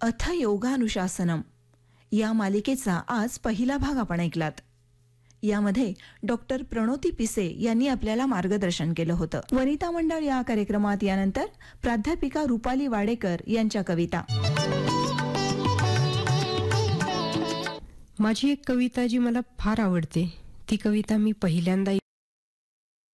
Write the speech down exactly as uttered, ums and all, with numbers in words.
अथ योगानुशासनम या मालिकेचा आज पहिला भाग आपण ऐकलात. यामध्ये डॉक्टर प्रणोती पिसे यांनी आपल्याला मार्गदर्शन केलं होतं. वनिता मंडळ या कार्यक्रमात यानंतर प्राध्यापिका रुपाली वाडेकर यांच्या कविता. माझी एक कविता जी मला फार आवडते ती कविता मी पहिल्यांदा